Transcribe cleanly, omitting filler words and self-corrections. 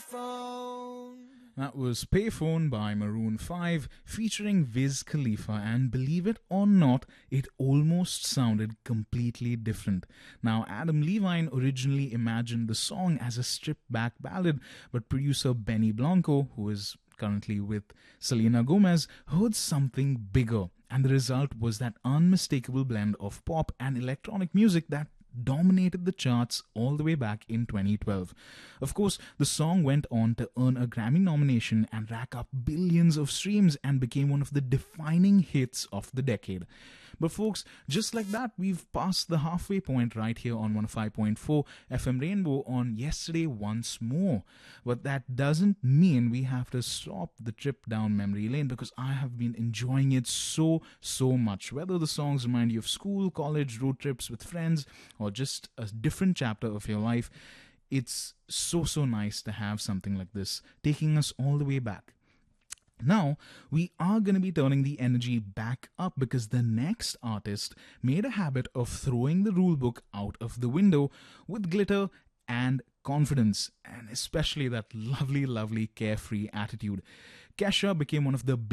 Payphone. That was Payphone by Maroon 5 featuring Wiz Khalifa, and believe it or not, it almost sounded completely different. Now, Adam Levine originally imagined the song as a stripped-back ballad, but producer Benny Blanco, who is currently with Selena Gomez, heard something bigger, and the result was that unmistakable blend of pop and electronic music that dominated the charts all the way back in 2012. Of course, the song went on to earn a Grammy nomination and rack up billions of streams and became one of the defining hits of the decade. But folks, just like that, we've passed the halfway point right here on 105.4 FM Rainbow on Yesterday Once More. But that doesn't mean we have to stop the trip down memory lane, because I have been enjoying it so much. Whether the songs remind you of school, college, road trips with friends, or just a different chapter of your life, it's so nice to have something like this taking us all the way back. Now, we are going to be turning the energy back up, because the next artist made a habit of throwing the rulebook out of the window with glitter and confidence, and especially that lovely carefree attitude. Kesha became one of the